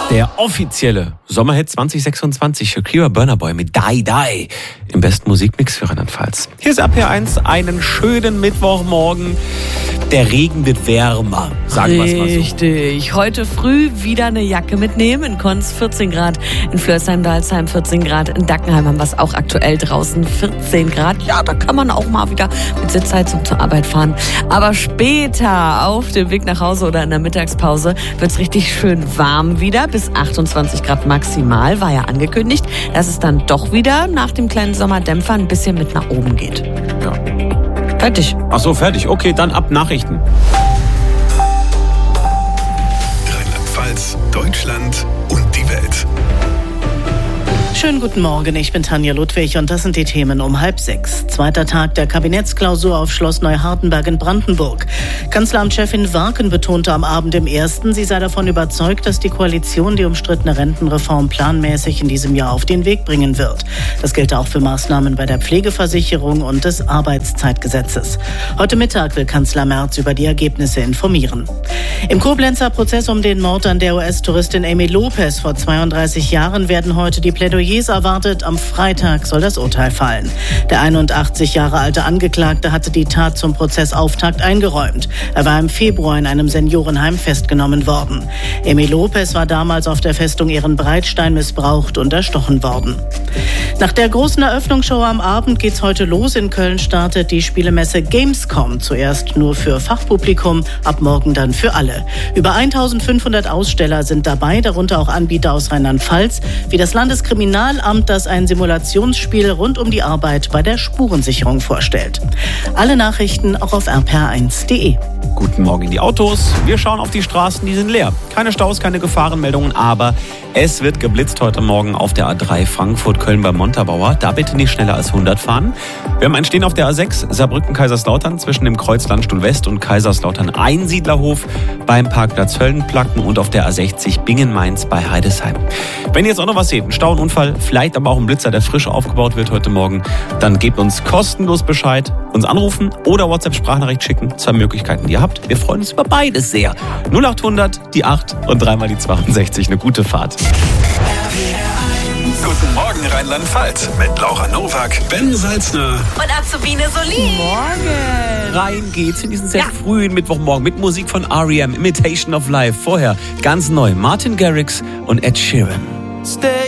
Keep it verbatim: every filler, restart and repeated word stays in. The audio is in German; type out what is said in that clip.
Der offizielle Sommerhit zwanzig sechsundzwanzig für Shakira Burna Boy mit Die Die im besten Musikmix für Rheinland-Pfalz. Hier ist R P R eins, einen schönen Mittwochmorgen. Der Regen wird wärmer, sagen wir es mal so. Richtig. Heute früh wieder eine Jacke mitnehmen. In Konz vierzehn Grad, in Flörsheim-Dalsheim vierzehn Grad, in Dackenheim haben wir es auch aktuell draußen vierzehn Grad. Ja, da kann man auch mal wieder mit Sitzheizung zur Arbeit fahren. Aber später auf dem Weg nach Hause oder in der Mittagspause wird es richtig schön warm wieder. Bis achtundzwanzig Grad maximal, war ja angekündigt, dass es dann doch wieder nach dem kleinen Sommerdämpfer ein bisschen mit nach oben geht. Ja. Fertig. Ach so, fertig. Okay, dann ab Nachrichten. Rheinland-Pfalz, Deutschland und die Welt. Schönen guten Morgen, ich bin Tanja Ludwig und das sind die Themen um halb sechs. Zweiter Tag der Kabinettsklausur auf Schloss Neuhardenberg in Brandenburg. Kanzleramtschefin Warken betonte am Abend im ersten, sie sei davon überzeugt, dass die Koalition die umstrittene Rentenreform planmäßig in diesem Jahr auf den Weg bringen wird. Das gilt auch für Maßnahmen bei der Pflegeversicherung und des Arbeitszeitgesetzes. Heute Mittag will Kanzler Merz über die Ergebnisse informieren. Im Koblenzer Prozess um den Mord an der U S-Touristin Amy Lopez vor zweiunddreißig Jahren werden heute die Plädoyers erwartet. Am Freitag soll das Urteil fallen. Der einundachtzig Jahre alte Angeklagte hatte die Tat zum Prozessauftakt eingeräumt. Er war im Februar in einem Seniorenheim festgenommen worden. Amy Lopez war damals auf der Festung Ehrenbreitstein missbraucht und erstochen worden. Nach der großen Eröffnungsshow am Abend geht's heute los. In Köln startet die Spielemesse Gamescom. Zuerst nur für Fachpublikum, ab morgen dann für alle. Über eintausendfünfhundert Aussteller sind dabei, darunter auch Anbieter aus Rheinland-Pfalz, wie das Landeskriminalamt, das ein Simulationsspiel rund um die Arbeit bei der Spurensicherung vorstellt. Alle Nachrichten auch auf r p r eins punkt d e. Guten Morgen in die Autos. Wir schauen auf die Straßen, die sind leer. Keine Staus, keine Gefahrenmeldungen, aber es wird geblitzt heute Morgen auf der A drei Frankfurt-Köln beim Montabaur. Da bitte nicht schneller als hundert fahren. Wir haben ein Stehen auf der A sechs Saarbrücken-Kaiserslautern zwischen dem Kreuz Landstuhl West und Kaiserslautern-Einsiedlerhof beim Parkplatz Höllenplacken und auf der A sechzig Bingen-Mainz bei Heidesheim. Wenn ihr jetzt auch noch was seht, ein Stau, ein Unfall, vielleicht aber auch ein Blitzer, der frisch aufgebaut wird heute Morgen, dann gebt uns kostenlos Bescheid, uns anrufen oder WhatsApp-Sprachnachricht schicken. Zwei Möglichkeiten, die ihr habt. Wir freuen uns über beides sehr. null acht hundert, die acht und dreimal die zweiundsechzig. Eine gute Fahrt. Guten Morgen Rheinland-Pfalz mit Laura Nowak, Ben Salzner und Azubine Solin. Morgen. Rein geht's in diesen sehr ja. frühen Mittwochmorgen mit Musik von R E M, Imitation of Life. Vorher ganz neu Martin Garrix und Ed Sheeran. Stay